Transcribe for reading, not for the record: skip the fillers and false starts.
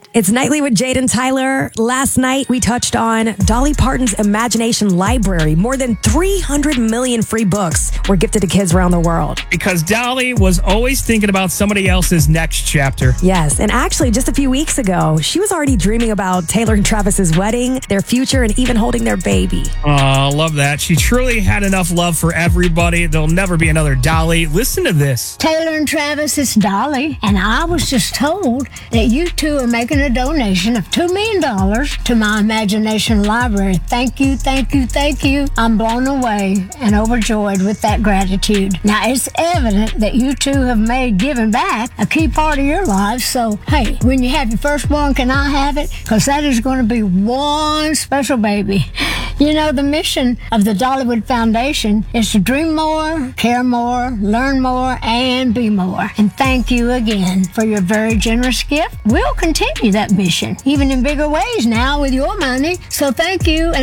It's Nightly with Jade and Tyler. Last night, we touched on Dolly Parton's Imagination Library. More than 300 million free books were gifted to kids around the world. Because Dolly was always thinking about somebody else's next chapter. Yes, and actually, just a few weeks ago, she was already dreaming about Taylor and Travis's wedding, their future, and even holding their baby. Oh, love that. She truly had enough love for everybody. There'll never be another Dolly. Listen to this. Taylor and Travis, it's Dolly, and I was just told that you two are making a donation of $2 million to my Imagination Library. Thank you, thank you, thank you. I'm blown away and overjoyed with that gratitude. Now, it's evident that you two have made giving back a key part of your lives. So, hey, when you have your firstborn, can I have it? Because that is going to be one special baby. You know, the mission of the Dollywood Foundation is to dream more, care more, learn more, and be more. And thank you again for your very generous gift. We'll continue that mission, even in bigger ways now with your money. So thank you.